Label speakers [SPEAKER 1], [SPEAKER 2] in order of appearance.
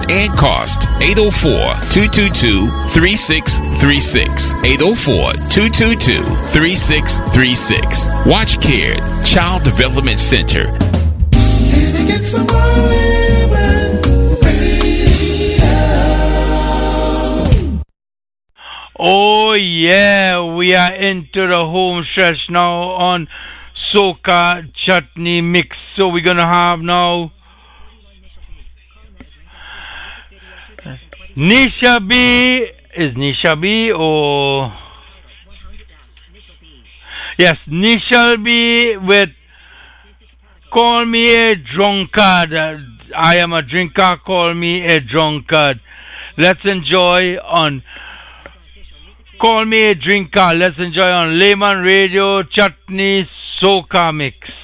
[SPEAKER 1] and cost. 804-222-3636. 804-222-3636. Watch Care Child Development Center.
[SPEAKER 2] Oh yeah, we are into the home stretch now on Soca Chutney Mix. So we're gonna have now Nisha B. Is Nisha B or yes, Nisha B with Call Me a Drunkard. I am a drinker, call me a drunkard. Let's enjoy on Call Me a Drinker. Let's enjoy on Layman Radio Chutney Soca Mix.